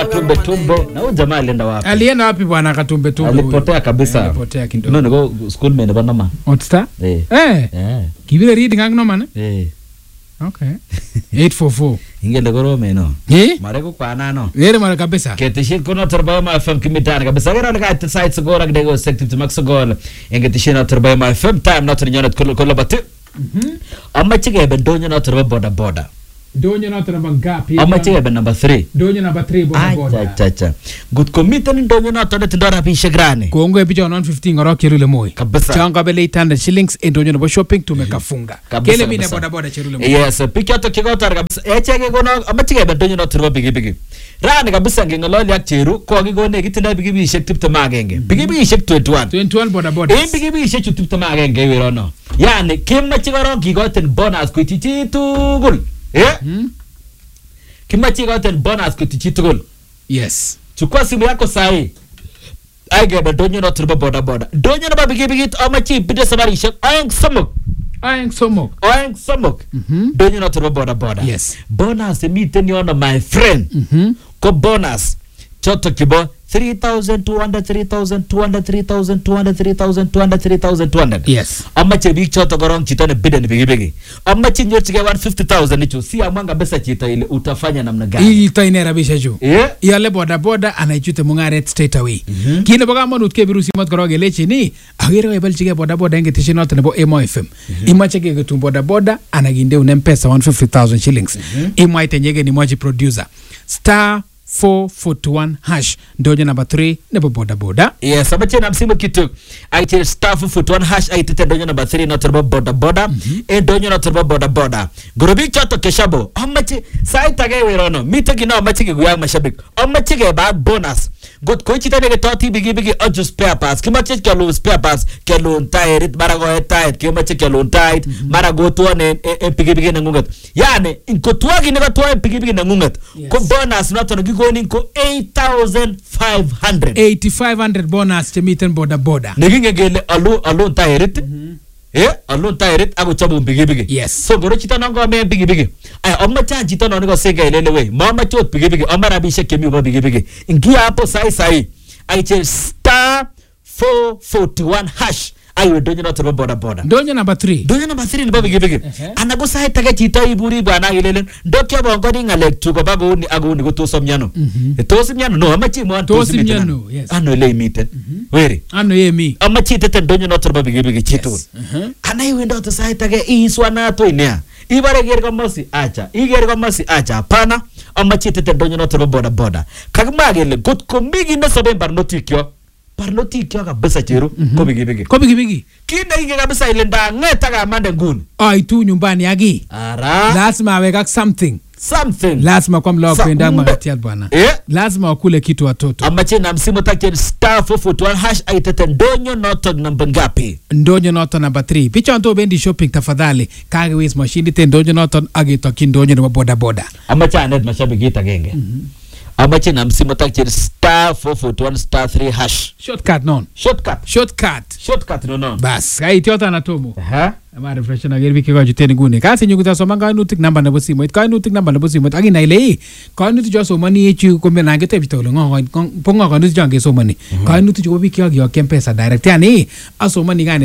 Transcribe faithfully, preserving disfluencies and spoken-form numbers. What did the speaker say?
Katumbe Tumbo. Na huyu jamaa alienda wapi? Alienda wapi bwana Katumbe Tumbo? Alipotea kabisa. Alipotea kidogo. No, go school mate bana man. Otsta? Eh. Eh. Eh. Kivile reading ang no man? Eh. Okay. eight four four. Ingele goro meno. Eh? Mareko kwa nano. Yere mara kabisa. Ketishit kono Turbayama F M kimitani kabisa. Gara nika site sagora gdego sective max sagora. Ingetishina Turbayama F M time not nyonat kolo kolo batu. Mhm. Amma chige ben donyo na turba boda boda. Donyo na turba ngapi? Amma chige ben number three. Donyo number three boda boda. Acha acha. Good committee ni donyo na tonet ndora pishe grani. Kongo epicha one fifteen ngoro kirule moi. Kabisa. Changa bele eight hundred shillings in donyo na shopping tumekafunga. Kele mine boda boda chirule moi. Yes, piki to kigo tar kabisa. Eche ke kono amma chige ben donyo na turba bigi bigi. Rani kabisa ngengololi ak cheru ko gigone gitinda bigi bigi shek tipta magenge. Bigi bigi shek twenty-one. twenty-one boda boda. E bigi bigi shek tipta magenge wirono. Yani kimma chigoron gigoten bonus ko titugul. Eh? Hmm? Kimma chigoten bonus ko titugul. Yes. Chukua simu yako sahi. Aigebe donyo na turba boda boda. Donyo na babigi bigi amachi bide sabari shek ayang samuk. Ayang samuk. Ayang samuk. Mhm. Donyo na turba boda boda. Yes. Bonus meeting you my friend. Mhm. Ko bonus. Choto kibo three thousand two hundred, three thousand two hundred, three thousand two hundred, three thousand two hundred, three thousand two hundred. Yes. Amma che big choto gorong chito ne bide ni bigi bigi. Amma che nyo chike one hundred fifty thousand nicho. Si amanga besa chito ile utafanya namna gani? Hii tainera bisha juu. Yeah. Yale boda boda anaichute mungare straight away. Mm-hmm. Kine boga manut ke virusi mat koroge leche ni agere wa balchige boda boda nge tishinot nebo Emo F M. Mm-hmm. Imache ke kutum boda boda anaginde unempesa one hundred fifty thousand shillings. Mm-hmm. Ima itenyege ni mwaji producer. Star four forty-one hash donyo number three nebo boda boda. Yes, abache na msimu kitu. Aiche star four forty-one hash aitete donyo number three na turbo boda boda. Mm-hmm. E donyo na turbo boda boda. Gurubi choto keshabo. Amache saita ge wirono. Mita gina amache ge guyang mashabik. Amache ge bag bonus. God ko chita nege toti bigi bigi ojo spare parts. Kimache ke lo spare parts. Ke lo untired mara go tired. Kimache ke lo untired mara go tuwa ne e bigi bigi na ngungat. Yani inko tuwa gine ka tuwa bigi bigi na ngungat. Ko bonus na tono gigoni ko eight thousand five hundred. eighty-five hundred bonus to meet and boda boda. Neginge gele alu alu tired. Eh alu tired ago chabu bigi bigi. Yes. So goro chita nango me bigi bigi. Ay amma cha chita nango sega ilele we. Mama chot bigi bigi. Amma rabi shake mi ba bigi bigi. Ingia hapo sai sai. Ay che star four forty-one hash. Ayo donyo na turbo boda boda. Donyo number three. Donyo number three ni ba bigi bigi. Anago sai tage chita iburi bana ilele. Dokya bongo dinga lek tuko bago ni ago ni go to somnyano. E to somnyano no amma chi mo to somnyano. Yes. Ano le meeting. Weri. Ano ye mi. Amma chi tete donyo na turbo bigi bigi chito. Ana iwe ndo to sai tage iswa na to inia. Ibare ger ko mosi acha. Iger ko mosi acha. Pana amma chi tete donyo na turbo boda boda. Kagmage le gut ko migi na sobe barnotikyo. Barnotikyo ka besa chiru ko bigi bigi. Ko bigi bigi. Kina inge kabisa ile nda ngeta ka mande nguni. Ai tu nyumbani yagi. Ara. Lazima aweka something. Something. Lazima kwa mlawa kwenda magati bwana. Eh? Lazima wakule kitu watoto. Amache na msimu take star four forty-one hash aitete donyo noto namba ngapi? Ndonyo noto number three. Picha nto bendi shopping tafadhali. Kage wis machine te ndonyo noto agito kindonyo no boda boda. Amache anet mashabiki gita genge. Mhm. Amache na msimu take star four forty-one star three hash. Shortcut non. Shortcut. Shortcut. Shortcut no no. Bas. Kai tiota na tomo. Aha. Ama refresh na gerbi ke gajute ngune. Kasi nyuguta so manga nutik namba na bosi moit. Kai nutik namba na bosi moit. Agi na ile. Kai nutik jo so mani echu ko mena ngete bitolo ngo. Pongo ka nutik jange so mani. Kai nutik jo bi ke agi o kempesa direct yani. Aso mani gane